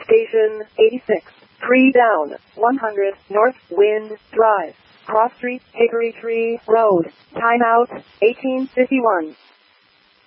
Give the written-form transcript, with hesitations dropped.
Station 86. 3 down, 100, North Wind Drive. Cross Street, Hickory Tree Road. Timeout, 1851.